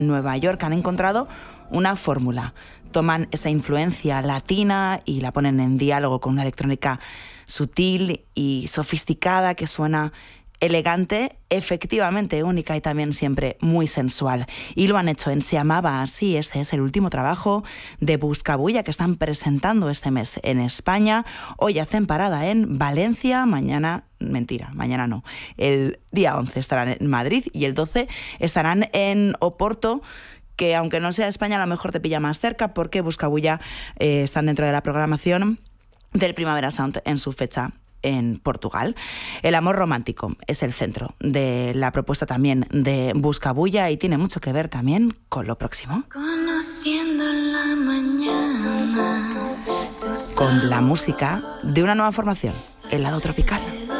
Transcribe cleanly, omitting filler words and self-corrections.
Nueva York han encontrado una fórmula. Toman esa influencia latina y la ponen en diálogo con una electrónica sutil y sofisticada que suena elegante, efectivamente única y también siempre muy sensual. Y lo han hecho en Se Amaba Así. Este es el último trabajo de Buscabulla que están presentando este mes en España. Hoy hacen parada en Valencia, mañana no. El día 11 estarán en Madrid y el 12 estarán en Oporto, que aunque no sea España, a lo mejor te pilla más cerca porque Buscabulla están dentro de la programación del Primavera Sound en su fecha en Portugal. El amor romántico es el centro de la propuesta también de Buscabulla y tiene mucho que ver también con lo próximo. Conociendo la mañana, con la música de una nueva formación, El Lado Tropical.